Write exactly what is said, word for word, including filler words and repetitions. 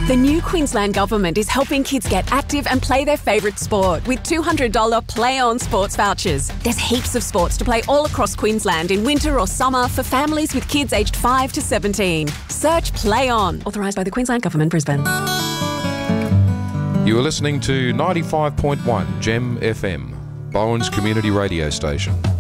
The new Queensland Government is helping kids get active and play their favourite sport with two hundred dollars Play On sports vouchers. There's heaps of sports to play all across Queensland in winter or summer for families with kids aged five to seventeen. Search Play On. Authorised by the Queensland Government, Brisbane. You are listening to ninety-five point one Gem F M, Bowen's community radio station.